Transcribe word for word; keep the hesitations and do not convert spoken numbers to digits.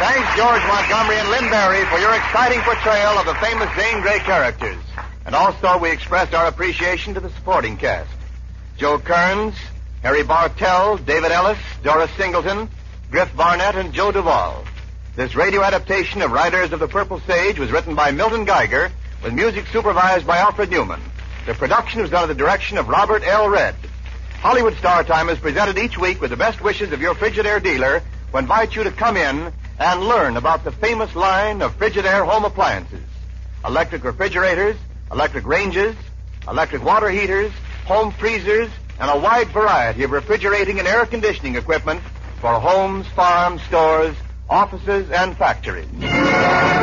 Thanks, George Montgomery and Lynn Barry, for your exciting portrayal of the famous Zane Grey characters. And also, we express our appreciation to the supporting cast. Joe Kearns, Harry Bartell, David Ellis, Doris Singleton, Griff Barnett, and Joe Duvall. This radio adaptation of Riders of the Purple Sage was written by Milton Geiger, with music supervised by Alfred Newman. The production was done under the direction of Robert L. Redd. Hollywood Star Time is presented each week with the best wishes of your Frigidaire dealer, who invites you to come in and learn about the famous line of Frigidaire home appliances. Electric refrigerators, electric ranges, electric water heaters, home freezers, and a wide variety of refrigerating and air conditioning equipment for homes, farms, stores, offices, and factories.